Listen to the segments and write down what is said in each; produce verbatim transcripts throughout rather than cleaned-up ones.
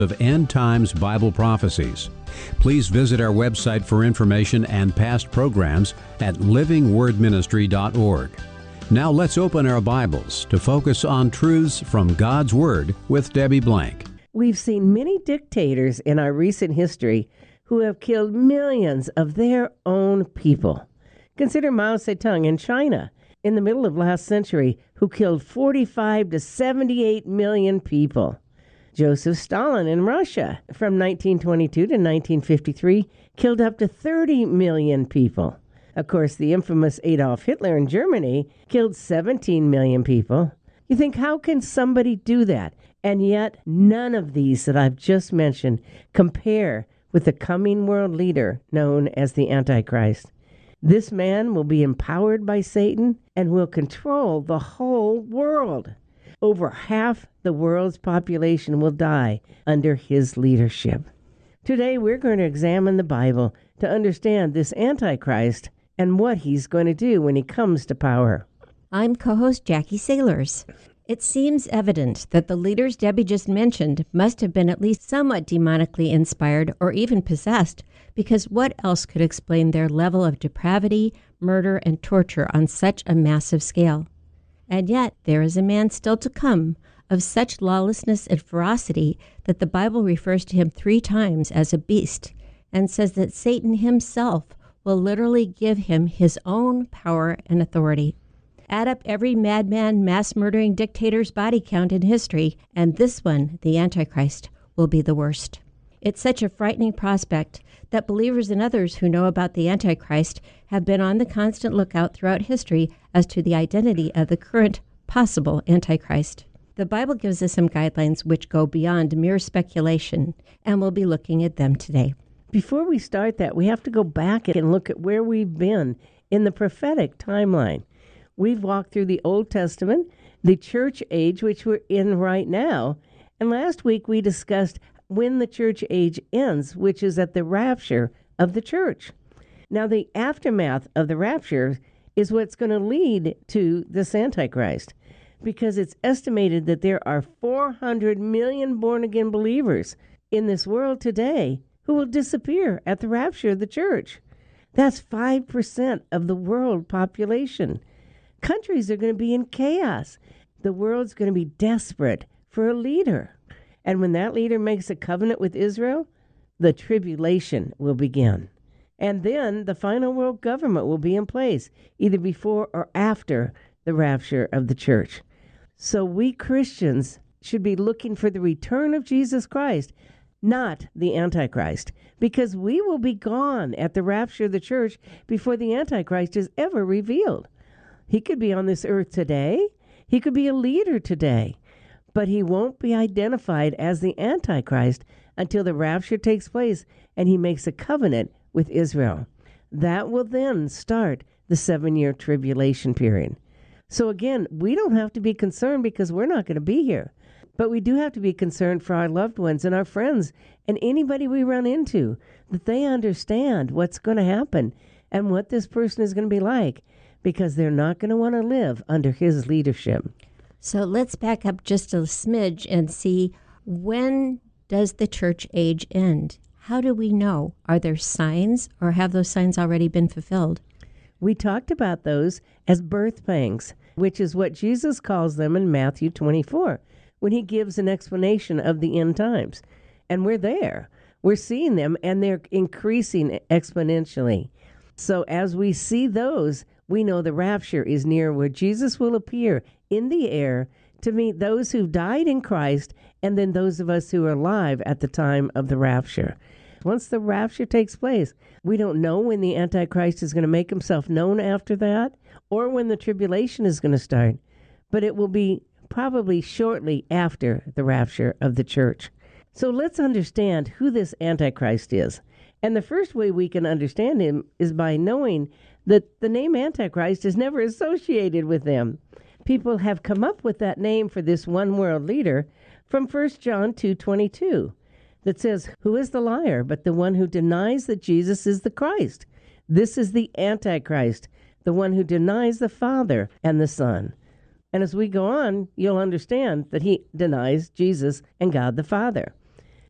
of End Times Bible Prophecies. Please visit our website for information and past programs at living word ministry dot org. Now let's open our Bibles to focus on truths from God's Word with Debbie Blank. We've seen many dictators in our recent history who have killed millions of their own people. Consider Mao Zedong in China in the middle of last century, who killed forty-five to seventy-eight million people. Joseph Stalin in Russia from nineteen twenty-two to nineteen fifty-three killed up to thirty million people. Of course, the infamous Adolf Hitler in Germany killed seventeen million people. You think, how can somebody do that? And yet, none of these that I've just mentioned compare with the coming world leader known as the Antichrist. This man will be empowered by Satan and will control the whole world. Over half the world's population will die under his leadership. Today, we're going to examine the Bible to understand this Antichrist and what he's going to do when he comes to power. I'm co-host Jackie Sailors. It seems evident that the leaders Debbie just mentioned must have been at least somewhat demonically inspired or even possessed, because what else could explain their level of depravity, murder, and torture on such a massive scale? And yet, there is a man still to come of such lawlessness and ferocity that the Bible refers to him three times as a beast and says that Satan himself will literally give him his own power and authority. Add up every madman, mass-murdering dictator's body count in history, and this one, the Antichrist, will be the worst. It's such a frightening prospect that believers and others who know about the Antichrist have been on the constant lookout throughout history as to the identity of the current possible Antichrist. The Bible gives us some guidelines which go beyond mere speculation, and we'll be looking at them today. Before we start that, we have to go back and look at where we've been in the prophetic timeline. We've walked through the Old Testament, the church age, which we're in right now, and last week we discussed when the church age ends, which is at the rapture of the church. Now, the aftermath of the rapture is what's going to lead to this Antichrist, because it's estimated that there are four hundred million born-again believers in this world today who will disappear at the rapture of the church. That's five percent of the world population. Countries are going to be in chaos. The world's going to be desperate for a leader. And when that leader makes a covenant with Israel, the tribulation will begin. And then the final world government will be in place, either before or after the rapture of the church. So we Christians should be looking for the return of Jesus Christ, not the Antichrist, because we will be gone at the rapture of the church before the Antichrist is ever revealed. He could be on this earth today. He could be a leader today. But he won't be identified as the Antichrist until the rapture takes place and he makes a covenant with Israel. That will then start the seven-year tribulation period. So again, we don't have to be concerned because we're not going to be here. But we do have to be concerned for our loved ones and our friends and anybody we run into, that they understand what's going to happen and what this person is going to be like, because they're not going to want to live under his leadership. So let's back up just a smidge and see, when does the church age end? How do we know? Are there signs, or have those signs already been fulfilled? We talked about those as birth pangs, which is what Jesus calls them in Matthew twenty-four, when he gives an explanation of the end times. And we're there. We're seeing them, and they're increasing exponentially. So as we see those, we know the rapture is near, where Jesus will appear in the air to meet those who died in Christ and then those of us who are alive at the time of the rapture. Once the rapture takes place, we don't know when the Antichrist is going to make himself known after that or when the tribulation is going to start, but it will be probably shortly after the rapture of the church. So let's understand who this Antichrist is. And the first way we can understand him is by knowing that the name Antichrist is never associated with them. People have come up with that name for this one world leader from First John two twenty-two that says, "Who is the liar but the one who denies that Jesus is the Christ? This is the Antichrist, the one who denies the Father and the Son." And as we go on, you'll understand that he denies Jesus and God the Father.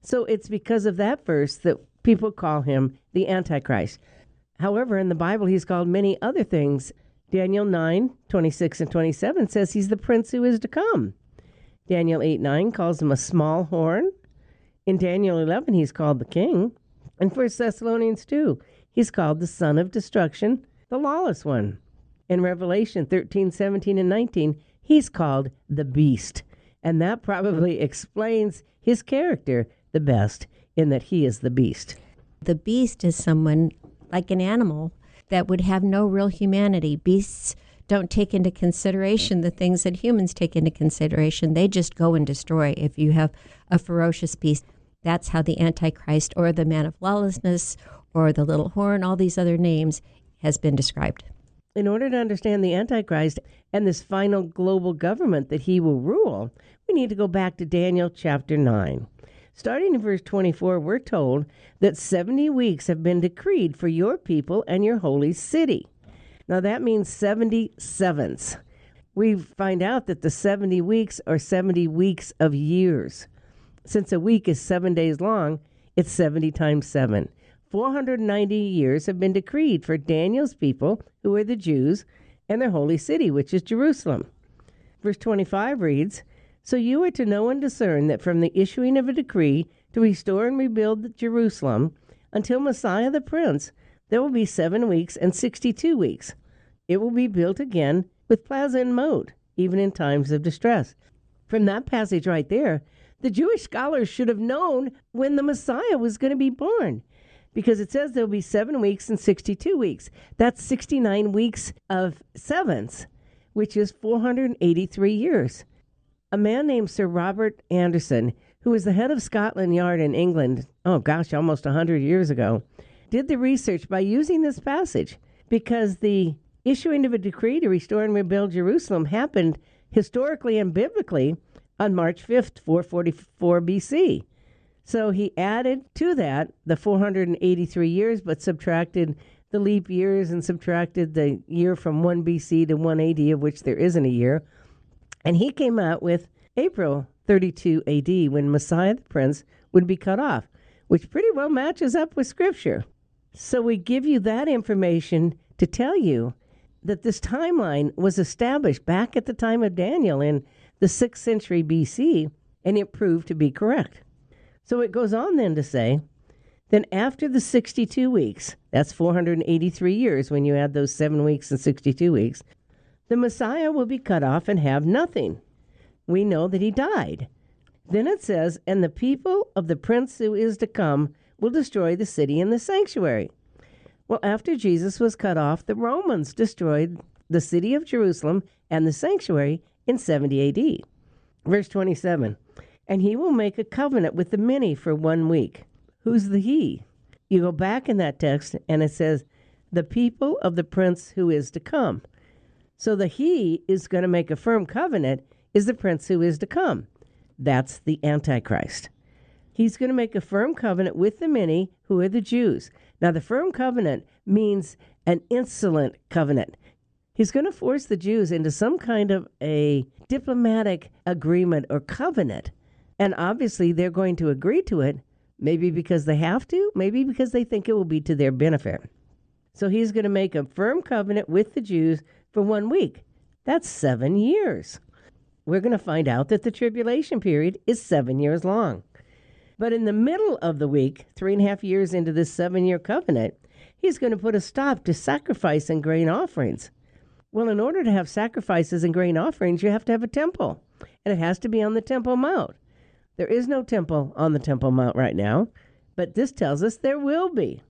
So it's because of that verse that people call him the Antichrist. However, in the Bible, he's called many other things. Daniel nine, twenty-six and twenty-seven says he's the prince who is to come. Daniel eight, nine calls him a small horn. In Daniel eleven, he's called the king. In First Thessalonians two, he's called the son of destruction, the lawless one. In Revelation thirteen, seventeen, and nineteen, he's called the beast. And that probably explains his character the best, in that he is the beast. The beast is someone like an animal that would have no real humanity. Beasts don't take into consideration the things that humans take into consideration. They just go and destroy. If you have a ferocious beast, that's how the Antichrist or the man of lawlessness or the little horn, all these other names, has been described. In order to understand the Antichrist and this final global government that he will rule, we need to go back to Daniel chapter nine. Starting in verse twenty-four, we're told that seventy weeks have been decreed for your people and your holy city. Now that means seventy sevens. We find out that the seventy weeks are seventy weeks of years. Since a week is seven days long, it's seventy times seven. four hundred ninety years have been decreed for Daniel's people, who are the Jews, and their holy city, which is Jerusalem. Verse twenty-five reads, "So you are to know and discern that from the issuing of a decree to restore and rebuild Jerusalem until Messiah the Prince, there will be seven weeks and sixty-two weeks. It will be built again with plaza and moat, even in times of distress." From that passage right there, the Jewish scholars should have known when the Messiah was going to be born, because it says there'll be seven weeks and sixty-two weeks. That's sixty-nine weeks of sevens, which is four hundred eighty-three years. A man named Sir Robert Anderson, who was the head of Scotland Yard in England, oh gosh, almost one hundred years ago, did the research by using this passage, because the issuing of a decree to restore and rebuild Jerusalem happened historically and biblically on March fifth, four forty-four B C. So he added to that the four hundred eighty-three years, but subtracted the leap years and subtracted the year from one B C to one A D, of which there isn't a year. And he came out with April thirty-two A D, when Messiah the Prince would be cut off, which pretty well matches up with Scripture. So we give you that information to tell you that this timeline was established back at the time of Daniel in the sixth century B C, and it proved to be correct. So it goes on then to say, then after the sixty-two weeks, that's four hundred eighty-three years when you add those seven weeks and sixty-two weeks, the Messiah will be cut off and have nothing. We know that he died. Then it says, and the people of the prince who is to come will destroy the city and the sanctuary. Well, after Jesus was cut off, the Romans destroyed the city of Jerusalem and the sanctuary in seventy A D. Verse twenty-seven, and he will make a covenant with the many for one week. Who's the he? You go back in that text and it says, the people of the prince who is to come. So the he is going to make a firm covenant is the prince who is to come. That's the Antichrist. He's going to make a firm covenant with the many, who are the Jews. Now, the firm covenant means an insolent covenant. He's going to force the Jews into some kind of a diplomatic agreement or covenant. And obviously, they're going to agree to it, maybe because they have to, maybe because they think it will be to their benefit. So he's going to make a firm covenant with the Jews for one week. That's seven years. We're going to find out that the tribulation period is seven years long. But in the middle of the week, three and a half years into this seven-year covenant, he's going to put a stop to sacrifice and grain offerings. Well, in order to have sacrifices and grain offerings, you have to have a temple, and it has to be on the Temple Mount. There is no temple on the Temple Mount right now, but this tells us there will be.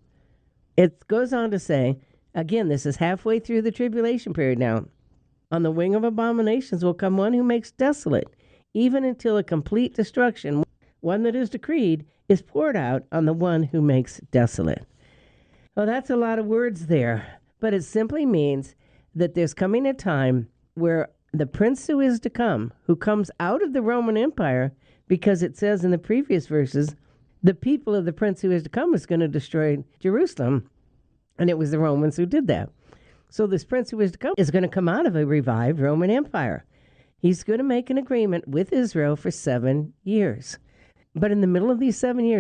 It goes on to say, again, this is halfway through the tribulation period now. On the wing of abominations will come one who makes desolate, even until a complete destruction, one that is decreed, is poured out on the one who makes desolate. Well, that's a lot of words there, but it simply means that there's coming a time where the prince who is to come, who comes out of the Roman Empire, because it says in the previous verses, the people of the prince who is to come is going to destroy Jerusalem, and it was the Romans who did that. So this prince who is to come is going to come out of a revived Roman Empire. He's going to make an agreement with Israel for seven years. But in the middle of these seven years,